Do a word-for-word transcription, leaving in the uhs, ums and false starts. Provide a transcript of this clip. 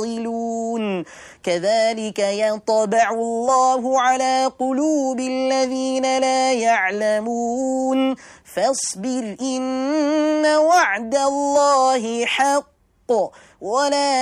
يعقلون كذلك يطبع الله على قلوب الذين لا يعلمون فاصبر إن وعد الله حق ولا